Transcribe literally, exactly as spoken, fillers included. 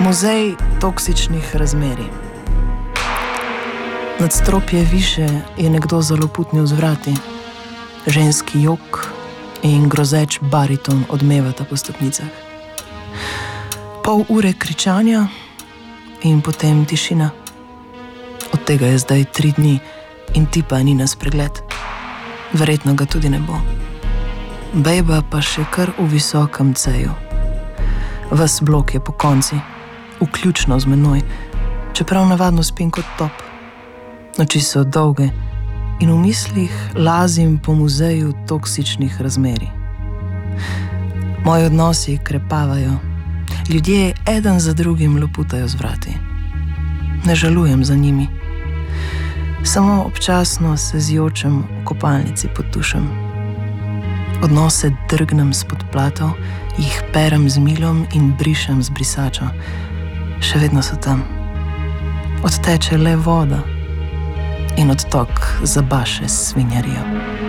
Muzej toksičnih razmerij. Nadstropje više je nekdo zelo putnil z vrati. Ženski jok in grozeč bariton odmevata po stopnicah. Pol ure kričanja in potem tišina. Od tega je zdaj tri dni in tipa ni na spregled. Verjetno ga tudi ne bo. Bejba pa še kar v visokem ceju. Ves blok je po konci, vključno z menoj, čeprav navadno spim kot top. Noči so dolge in v mislih lazim po muzeju toksičnih razmerij. Moji odnosi krepavajo, ljudje eden za drugim loputajo z vrati. Ne žalujem za njimi. Samo občasno se zjočem v kopalnici pod tušem. Odnose drgnem s podplatov, jih perem z milom in brišem z brisačo. Še vedno so tam. Odteče le voda in odtok zabaše s svinjarijo.